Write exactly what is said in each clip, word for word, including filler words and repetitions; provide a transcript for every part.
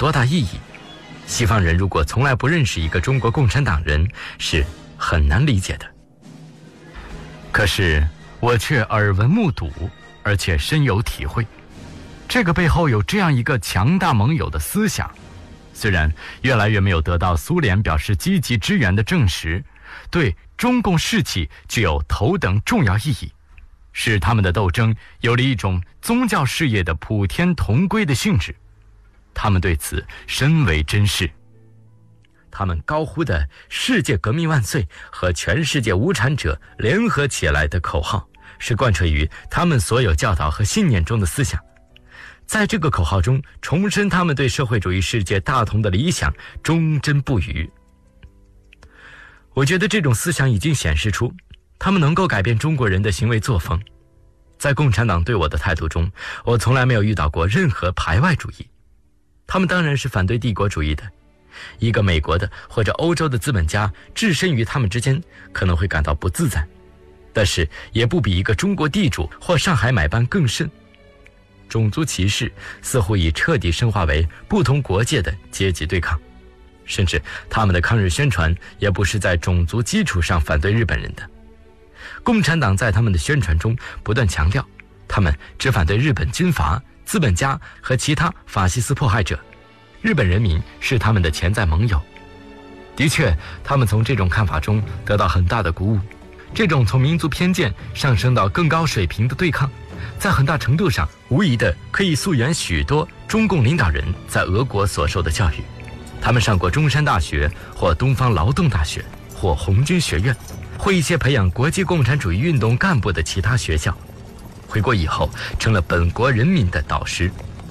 多大意义，西方人如果从来不认识一个中国共产党人，是很难理解的。可是我却耳闻目睹，而且深有体会，这个背后有这样一个强大盟友的思想，虽然越来越没有得到苏联表示积极支援的证实，对中共士气具有头等重要意义，使他们的斗争有了一种宗教事业的普天同归的性质。他们对此深为珍视，他们高呼的世界革命万岁和全世界无产者联合起来的口号，是贯彻于他们所有教导和信念中的思想，在这个口号中重申他们对社会主义世界大同的理想忠贞不渝。我觉得这种思想已经显示出他们能够改变中国人的行为作风。在共产党对我的态度中，我从来没有遇到过任何排外主义。他们当然是反对帝国主义的，一个美国的或者欧洲的资本家置身于他们之间可能会感到不自在，但是也不比一个中国地主或上海买办更甚。种族歧视似乎已彻底深化为不同国界的阶级对抗，甚至他们的抗日宣传也不是在种族基础上反对日本人的。共产党在他们的宣传中不断强调，他们只反对日本军阀、资本家和其他法西斯迫害者，日本人民是他们的潜在盟友。的确，他们从这种看法中得到很大的鼓舞。这种从民族偏见上升到更高水平的对抗，在很大程度上无疑的可以溯源许多中共领导人在俄国所受的教育。他们上过中山大学或东方劳动大学或红军学院，或一些培养国际共产主义运动干部的其他学校，回国以后成了本国人民的导师。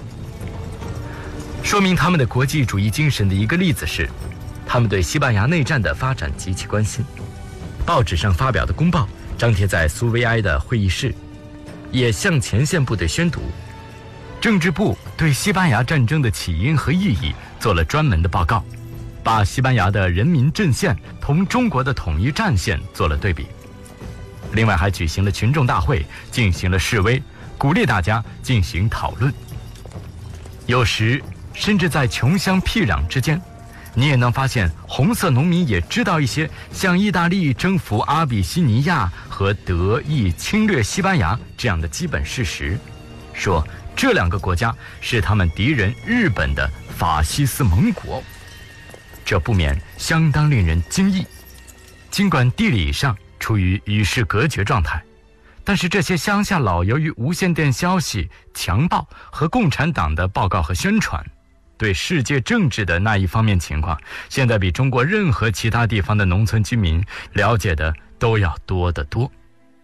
说明他们的国际主义精神的一个例子是，他们对西班牙内战的发展极其关心。报纸上发表的公报张贴在苏维埃的会议室，也向前线部队宣读。政治部对西班牙战争的起因和意义做了专门的报告，把西班牙的人民阵线同中国的统一战线做了对比。另外还举行了群众大会，进行了示威，鼓励大家进行讨论。有时甚至在穷乡僻壤之间，你也能发现红色农民也知道一些像意大利征服阿比西尼亚和德意侵略西班牙这样的基本事实，说这两个国家是他们敌人日本的法西斯盟国，这不免相当令人惊异。尽管地理上处于与世隔绝状态，但是这些乡下佬由于无线电消息、强暴和共产党的报告和宣传，对世界政治的那一方面情况，现在比中国任何其他地方的农村居民了解的都要多得多。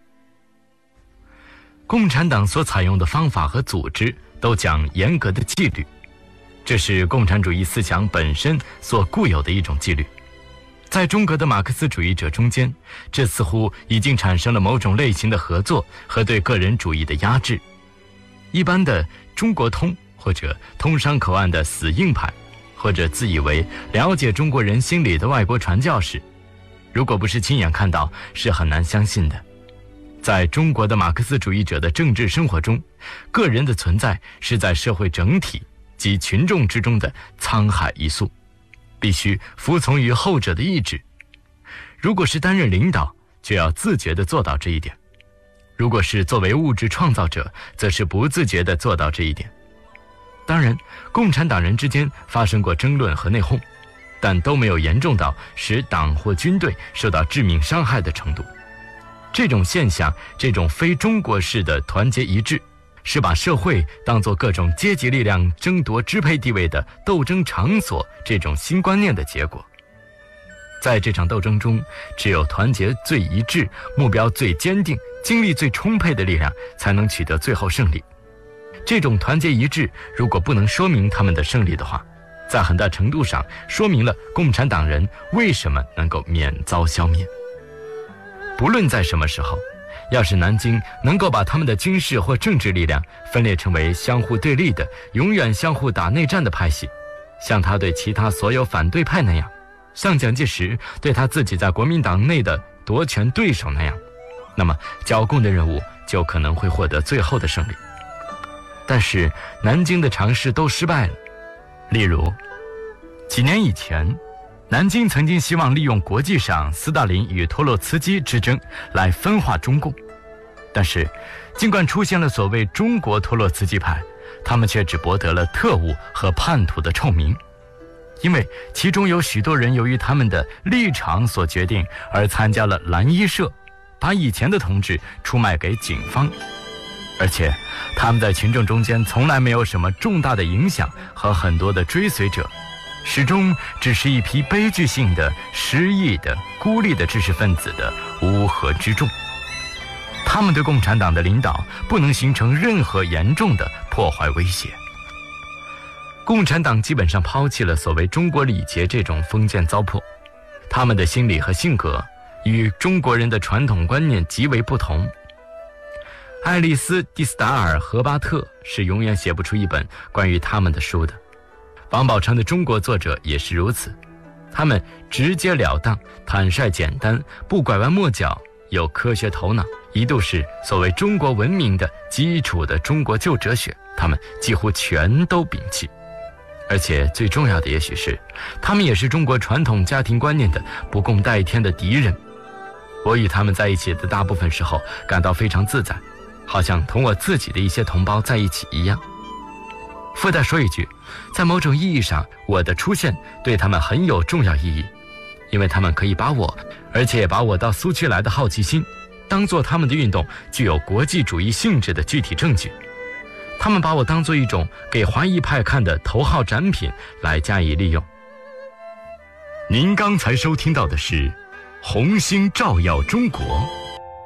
共产党所采用的方法和组织都讲严格的纪律，这是共产主义思想本身所固有的一种纪律。在中国的马克思主义者中间，这似乎已经产生了某种类型的合作和对个人主义的压制。一般的中国通或者通商口岸的死硬派，或者自以为了解中国人心理的外国传教士，如果不是亲眼看到，是很难相信的。在中国的马克思主义者的政治生活中，个人的存在是在社会整体及群众之中的沧海一粟，必须服从于后者的意志。如果是担任领导，就要自觉地做到这一点；如果是作为物质创造者，则是不自觉地做到这一点。当然，共产党人之间发生过争论和内讧，但都没有严重到使党或军队受到致命伤害的程度。这种现象，这种非中国式的团结一致，是把社会当作各种阶级力量争夺支配地位的斗争场所这种新观念的结果。在这场斗争中，只有团结最一致、目标最坚定、精力最充沛的力量，才能取得最后胜利。这种团结一致如果不能说明他们的胜利的话，在很大程度上说明了共产党人为什么能够免遭消灭。不论在什么时候，要是南京能够把他们的军事或政治力量分裂成为相互对立的、永远相互打内战的派系，像他对其他所有反对派那样，像蒋介石对他自己在国民党内的夺权对手那样，那么剿共的任务就可能会获得最后的胜利。但是南京的尝试都失败了， 例如，几年以前，南京曾经希望利用国际上斯大林与托洛茨基之争来分化中共，但是尽管出现了所谓中国托洛茨基派，他们却只博得了特务和叛徒的臭名，因为其中有许多人由于他们的立场所决定而参加了蓝衣社，把以前的同志出卖给警方，而且他们在群众中间从来没有什么重大的影响和很多的追随者，始终只是一批悲剧性的、失意的、孤立的知识分子的乌合之众。他们对共产党的领导不能形成任何严重的破坏威胁。共产党基本上抛弃了所谓中国礼节这种封建糟粕，他们的心理和性格与中国人的传统观念极为不同。爱丽丝·蒂斯达尔·荷巴特是永远写不出一本关于他们的书的。王宝钏的中国作者也是如此，他们直截了当、坦率简单，不拐弯抹角，有科学头脑，一度是所谓中国文明的基础的中国旧哲学，他们几乎全都摒弃。而且最重要的也许是，他们也是中国传统家庭观念的不共戴天的敌人。我与他们在一起的大部分时候感到非常自在，好像同我自己的一些同胞在一起一样。附带说一句，在某种意义上，我的出现对他们很有重要意义，因为他们可以把我，而且也把我到苏区来的好奇心，当作他们的运动具有国际主义性质的具体证据。他们把我当作一种给华裔派看的头号展品来加以利用。您刚才收听到的是《红星照耀中国》。